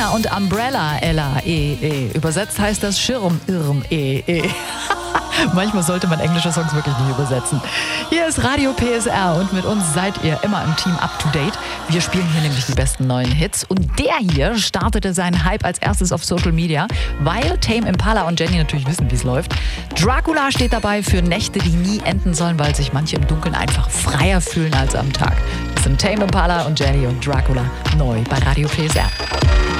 Sabrina und Umbrella, L-A-E-E. Übersetzt heißt das Schirm, E-E. Manchmal sollte man englische Songs wirklich nicht übersetzen. Hier ist Radio PSR und mit uns seid ihr immer im Team up to date. Wir spielen hier nämlich die besten neuen Hits und der hier startete seinen Hype als erstes auf Social Media, weil Tame Impala und Jenny natürlich wissen, wie es läuft. Dracula steht dabei für Nächte, die nie enden sollen, weil sich manche im Dunkeln einfach freier fühlen als am Tag. Das sind Tame Impala und Jenny und Dracula neu bei Radio PSR.